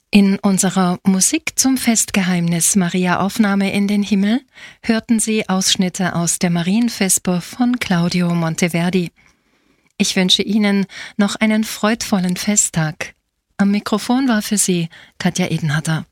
In unserer Musik zum Festgeheimnis Maria Aufnahme in den Himmel hörten Sie Ausschnitte aus der Marienvesper von Claudio Monteverdi. Ich wünsche Ihnen noch einen freudvollen Festtag. Am Mikrofon war für Sie Katja Edenhatter.